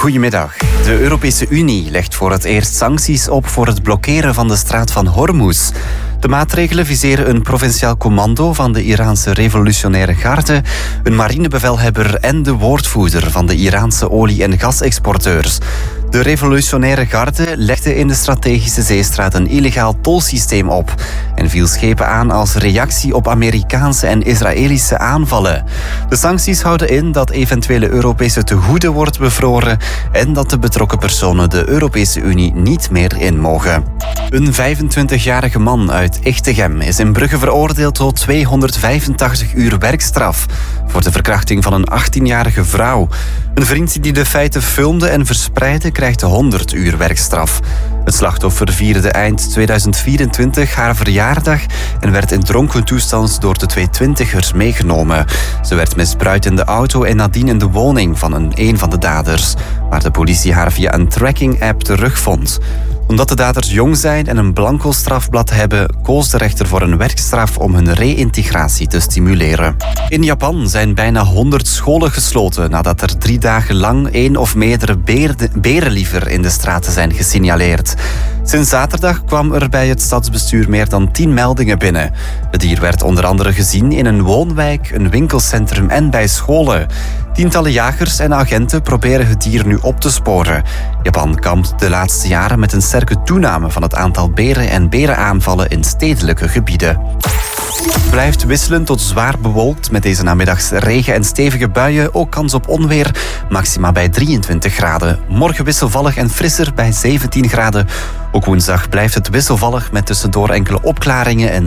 Goedemiddag. De Europese Unie legt voor het eerst sancties op voor het blokkeren van de straat van Hormuz. De maatregelen viseren een provinciaal commando van de Iraanse revolutionaire garde, een marinebevelhebber en de woordvoerder van de Iraanse olie- en gasexporteurs. De revolutionaire garde legde in de strategische zeestraat een illegaal tolsysteem op en viel schepen aan als reactie op Amerikaanse en Israëlische aanvallen. De sancties houden in dat eventuele Europese tegoeden wordt bevroren en dat de betrokken personen de Europese Unie niet meer in mogen. Een 25-jarige man uit Echtegem is in Brugge veroordeeld tot 285 uur werkstraf voor de verkrachting van een 18-jarige vrouw. Een vriend die de feiten filmde en verspreidde krijgt 100 uur werkstraf. Het slachtoffer vierde eind 2024 haar verjaardag en werd in dronken toestand door de twee twintigers meegenomen. Ze werd misbruikt in de auto en nadien in de woning van een van de daders, waar de politie haar via een tracking-app terugvond. Omdat de daders jong zijn en een blanco strafblad hebben, koos de rechter voor een werkstraf om hun reïntegratie te stimuleren. In Japan zijn bijna 100 scholen gesloten nadat er 3 dagen lang 1 of meerdere berenliever in de straten zijn gesignaleerd. Sinds zaterdag kwam er bij het stadsbestuur meer dan 10 meldingen binnen. Het dier werd onder andere gezien in een woonwijk, een winkelcentrum en bij scholen. Tientallen jagers en agenten proberen het dier nu op te sporen. Japan kampt de laatste jaren met een sterke toename van het aantal beren en berenaanvallen in stedelijke gebieden. Het blijft wisselend tot zwaar bewolkt met deze namiddags regen en stevige buien. Ook kans op onweer, maxima bij 23 graden. Morgen wisselvallig en frisser bij 17 graden. Ook woensdag blijft het wisselvallig met tussendoor enkele opklaringen en